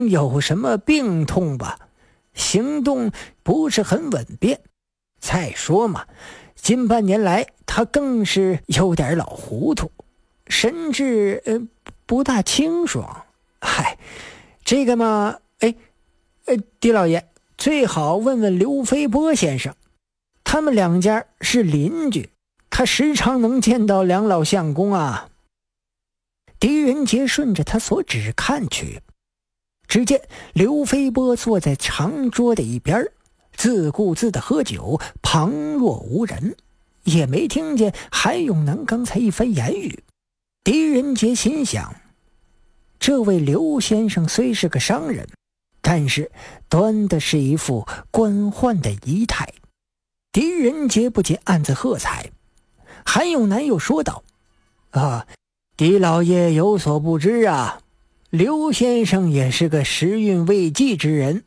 有什么病痛吧，行动不是很稳便。再说嘛，近半年来他更是有点老糊涂，神志不大清爽。嗨，这个嘛，狄老爷最好问问刘飞波先生，他们两家是邻居，他时常能见到两老相公啊。狄仁杰顺着他所指看去，只见刘飞波坐在长桌的一边，自顾自的喝酒，旁若无人，也没听见韩永南刚才一番言语。狄仁杰心想，这位刘先生虽是个商人，但是端的是一副官宦的仪态。狄仁杰不禁暗自喝彩。韩永南又说道，狄老爷有所不知啊，刘先生也是个时运未济之人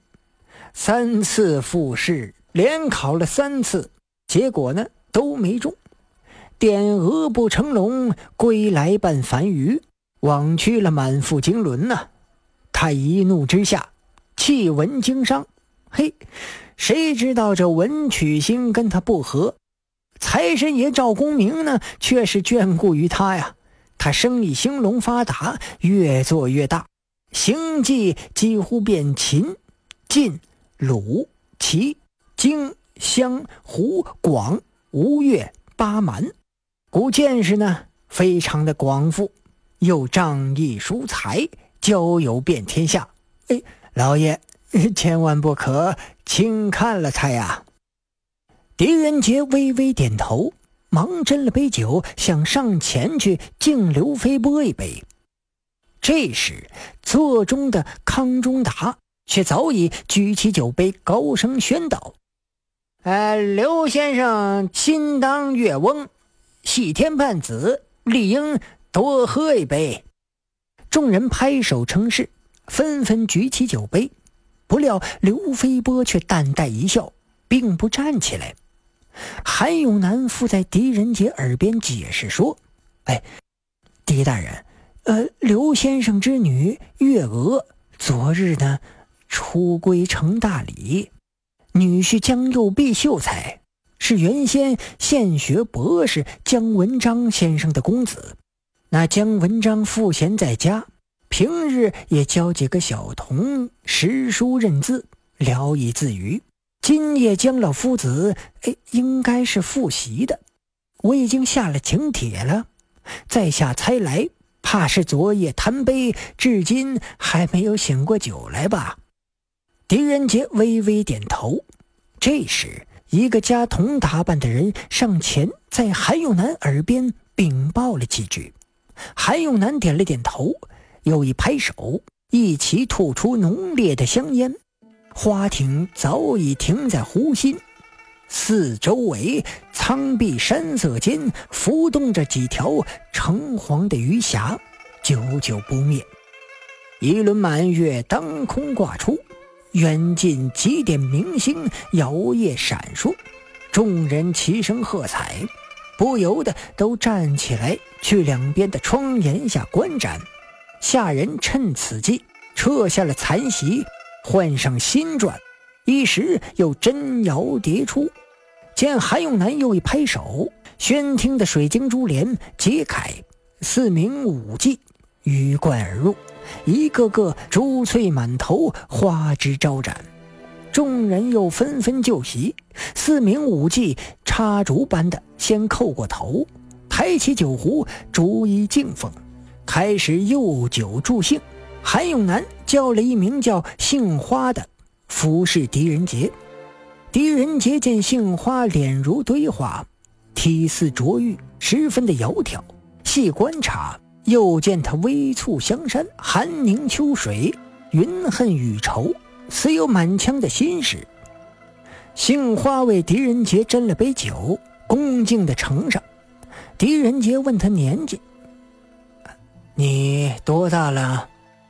，3次复试，连考了3次，结果呢都没中，点鹅不成龙，归来半凡鱼，枉去了满腹经纶呐。他一怒之下弃文经商，谁知道这文曲星跟他不合，财神爷赵公明呢却是眷顾于他呀。他生意兴隆发达，越做越大，行迹几乎遍秦、晋、鲁、齐、荆、襄、胡、广、吴越、巴蛮，故见识呢非常的广富，又仗义疏财，交友遍天下。老爷千万不可轻看了他呀。狄仁杰微微点头，忙斟了杯酒，想上前去敬刘飞波一杯。这时座中的康中达却早已举起酒杯，高声宣道，刘先生心当月翁，喜天盼子，理应多喝一杯。众人拍手称是，纷纷举起酒杯。不料刘飞波却淡淡一笑，并不站起来。韩永南附在狄仁杰耳边解释说，狄大人，刘先生之女月娥昨日呢出归成大理，女婿江右弼秀才是原先现学博士姜文章先生的公子。那姜文章赋闲在家，平日也教几个小童识书认字，聊以自娱。今夜姜老夫子应该是复习的，我已经下了请帖了，在下猜来，怕是昨夜贪杯，至今还没有醒过酒来吧。狄仁杰微微点头。这时一个家童打扮的人上前，在韩永南耳边禀报了几句。韩永南点了点头，又一拍手，一起吐出浓烈的香烟。花艇早已停在湖心，四周围苍碧山色间浮动着几条橙黄的鱼霞，久久不灭。一轮满月当空挂出，远近几点明星摇曳闪烁，众人齐声喝彩，不由得都站起来去两边的窗檐下观展。下人趁此机撤下了残席，换上新馔，一时又真摇迭出。见韩永南又一拍手，宣厅的水晶珠帘揭开，4名舞伎鱼贯而入，一个个珠翠满头，花枝招展。众人又纷纷就席，4名舞伎插竹般的先叩过头，抬起酒壶逐一敬奉，开始诱酒助兴。韩永南叫了一名叫杏花的服侍狄仁杰。狄仁杰见杏花脸如堆花，体似琢玉，十分的窈窕，细观察又见他微蹙香山，寒凝秋水，云恨雨愁，似有满腔的心事。杏花为狄仁杰斟了杯酒，恭敬地呈上。狄仁杰问他年纪，你多大了？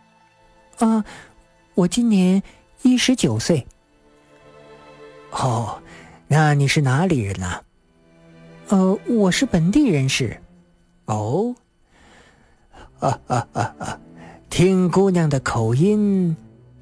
我今年19岁。那你是哪里人啊？我是本地人士。听姑娘的口音，